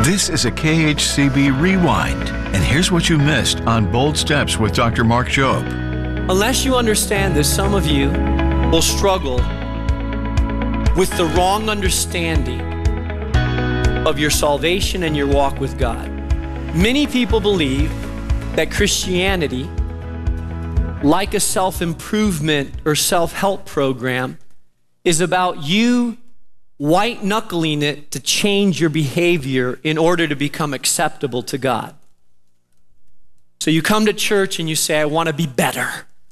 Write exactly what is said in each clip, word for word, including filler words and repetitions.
This is a K H C B Rewind, and here's what you missed on Bold Steps with Doctor Mark Jobe. Unless you understand this, some of you will struggle with the wrong understanding of your salvation and your walk with God. Many people believe that Christianity, like a self-improvement or self-help program, is about you white-knuckling it to change your behavior in order to become acceptable to God. So you come to church and you say, I want to be better.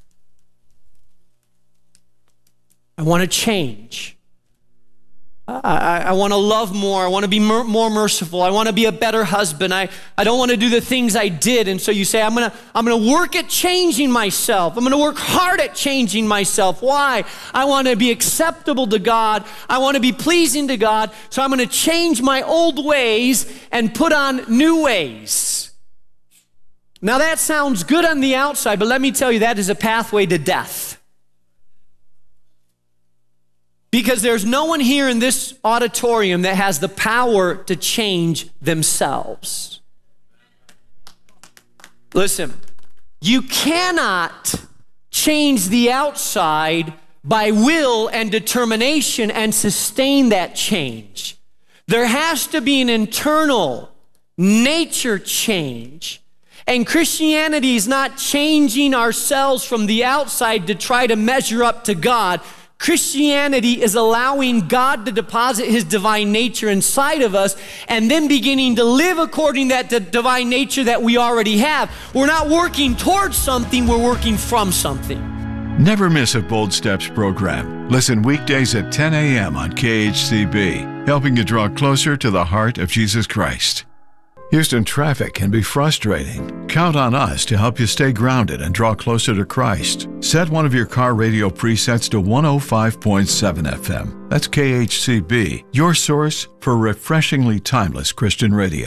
I want to change. I, I, I want to love more. I want to be mer- more merciful. I want to be a better husband. I, I don't want to do the things I did. And so you say, I'm going to I'm going to work at changing myself. I'm going to work hard at changing myself. Why? I want to be acceptable to God. I want to be pleasing to God. So I'm going to change my old ways and put on new ways. Now that sounds good on the outside, but let me tell you, that is a pathway to death. Because there's no one here in this auditorium that has the power to change themselves. Listen, you cannot change the outside by will and determination and sustain that change. There has to be an internal nature change. And Christianity is not changing ourselves from the outside to try to measure up to God. Christianity is allowing God to deposit his divine nature inside of us and then beginning to live according to that divine nature that we already have. We're not working towards something, we're working from something. Never miss a Bold Steps program. Listen weekdays at ten a.m. on K H C B, helping you draw closer to the heart of Jesus Christ. Houston traffic can be frustrating. Count on us to help you stay grounded and draw closer to Christ. Set one of your car radio presets to one oh five point seven F M. That's K H C B, your source for refreshingly timeless Christian radio.